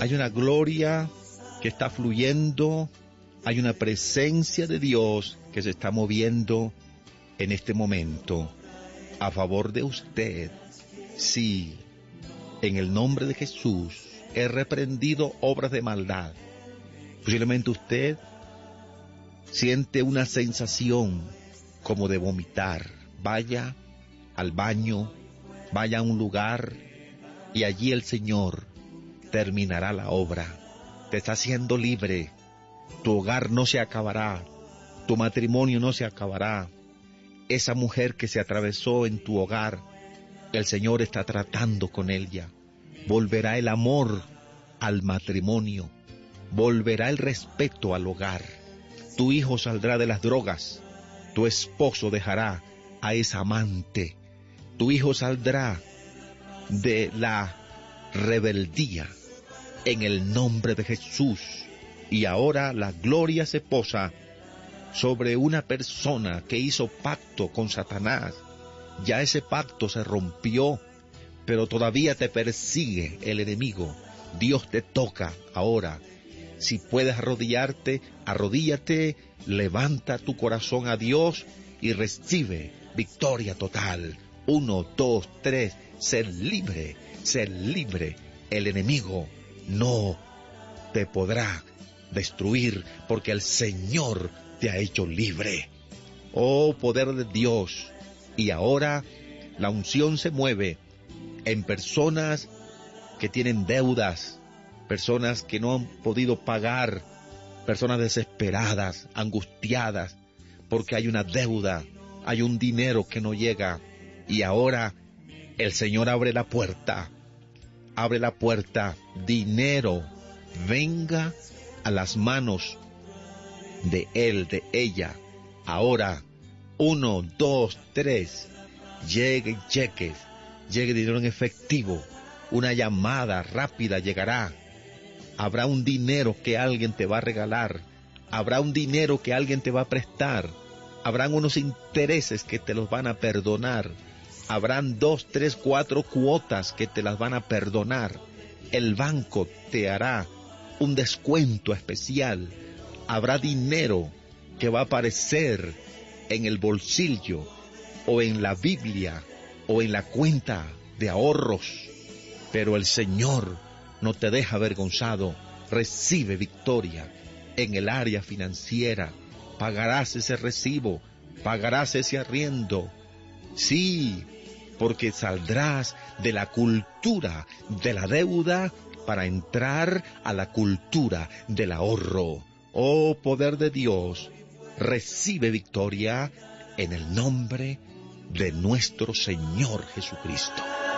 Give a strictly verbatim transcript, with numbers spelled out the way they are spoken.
Hay una gloria que está fluyendo, hay una presencia de Dios que se está moviendo en este momento a favor de usted. Sí, en el nombre de Jesús he reprendido obras de maldad. Posiblemente usted siente una sensación como de vomitar. Vaya al baño, vaya a un lugar y allí el Señor terminará la obra. Te está haciendo libre. Tu hogar no se acabará. Tu matrimonio no se acabará. Esa mujer que se atravesó en tu hogar, el Señor está tratando con ella. Volverá el amor al matrimonio. Volverá el respeto al hogar. Tu hijo saldrá de las drogas. Tu esposo dejará a esa amante. Tu hijo saldrá de la rebeldía en el nombre de Jesús. Y ahora la gloria se posa sobre una persona que hizo pacto con Satanás. Ya ese pacto se rompió, pero todavía te persigue el enemigo. Dios te toca ahora. Si puedes arrodillarte, arrodíllate, levanta tu corazón a Dios y recibe victoria total. Uno, dos, tres, ser libre, ser libre. El enemigo no te podrá destruir porque el Señor te ha hecho libre. Oh, poder de Dios. Y ahora la unción se mueve en personas que tienen deudas, personas que no han podido pagar, personas desesperadas, angustiadas, porque hay una deuda, hay un dinero que no llega. Y ahora el Señor abre la puerta, abre la puerta, dinero, venga a las manos de él, de ella. Ahora, uno, dos, tres, llegue cheques, llegue dinero en efectivo, una llamada rápida llegará. Habrá un dinero que alguien te va a regalar, habrá un dinero que alguien te va a prestar, habrán unos intereses que te los van a perdonar, habrán dos, tres, cuatro cuotas que te las van a perdonar, el banco te hará un descuento especial, habrá dinero que va a aparecer en el bolsillo o en la Biblia o en la cuenta de ahorros, pero el Señor no te deja avergonzado. Recibe victoria en el área financiera. Pagarás ese recibo, pagarás ese arriendo. Sí, porque saldrás de la cultura de la deuda para entrar a la cultura del ahorro. Oh, poder de Dios, recibe victoria en el nombre de nuestro Señor Jesucristo.